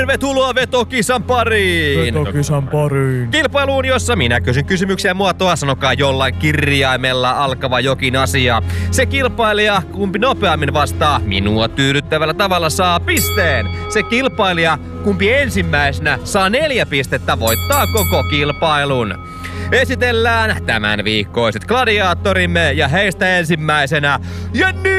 Tervetuloa vetokisan pariin! Vetokisan pariin. Kilpailuun, jossa minä kysyn kysymyksiä muotoa, sanokaa jollain kirjaimella alkava jokin asia. Se kilpailija, kumpi nopeammin vastaa minua tyydyttävällä tavalla, saa pisteen. Se kilpailija, kumpi ensimmäisenä saa 4 pistettä, voittaa koko kilpailun. Esitellään tämän viikkoiset gladiaattorimme ja heistä ensimmäisenä. Ja